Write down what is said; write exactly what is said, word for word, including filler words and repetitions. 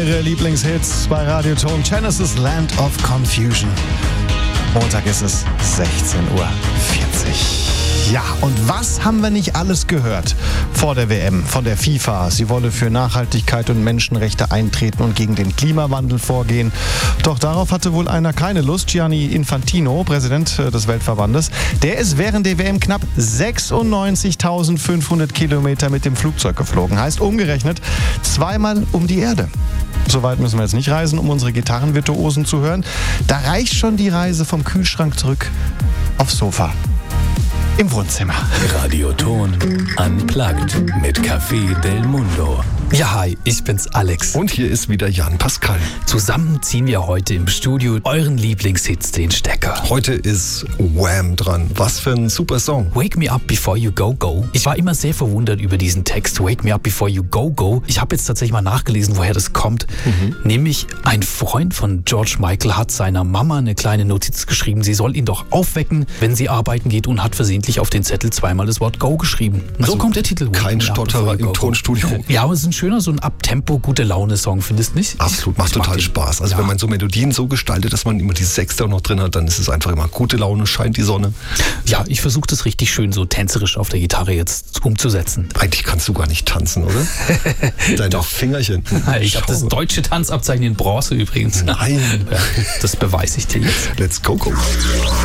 eure Lieblingshits bei Radioton. Genesis, Land of Confusion. Montag ist es sechzehn Uhr vierzig. Ja, und was haben wir nicht alles gehört vor der W M von der FIFA? Sie wolle für Nachhaltigkeit und Menschenrechte eintreten und gegen den Klimawandel vorgehen. Doch darauf hatte wohl einer keine Lust. Gianni Infantino, Präsident des Weltverbandes, der ist während der W M knapp sechsundneunzigtausendfünfhundert Kilometer mit dem Flugzeug geflogen. Heißt umgerechnet zweimal um die Erde. So weit müssen wir jetzt nicht reisen, um unsere Gitarrenvirtuosen zu hören. Da reicht schon die Reise vom Kühlschrank zurück aufs Sofa. Im Wohnzimmer. Radioton Unplugged mit Café Del Mundo. Ja, hi, ich bin's Alex. Und hier ist wieder Jan Pascal. Zusammen ziehen wir heute im Studio euren Lieblingshits den Stecker. Heute ist Wham dran. Was für ein super Song. Wake Me Up Before You Go Go. Ich war immer sehr verwundert über diesen Text. Wake Me Up Before You Go Go. Ich habe jetzt tatsächlich mal nachgelesen, woher das kommt. Mhm. Nämlich ein Freund von George Michael hat seiner Mama eine kleine Notiz geschrieben. Sie soll ihn doch aufwecken, wenn sie arbeiten geht, und hat versehentlich auf den Zettel zweimal das Wort Go geschrieben. Und also so kommt der Titel. Kein Stotterer im Tonstudio. Ja, aber es ist ein schöner, so ein Abtempo, gute Laune-Song, findest du nicht? Absolut, macht total Spaß. Also ja. Wenn man so Melodien so gestaltet, dass man immer die Sechste auch noch drin hat, dann ist es einfach immer gute Laune, scheint die Sonne. Ja, ich versuche das richtig schön so tänzerisch auf der Gitarre jetzt umzusetzen. Eigentlich kannst du gar nicht tanzen, oder? Deine Doch. Fingerchen. Ich habe das deutsche Tanzabzeichen in Bronze übrigens. Nein. Das beweise ich dir jetzt. Let's go, go.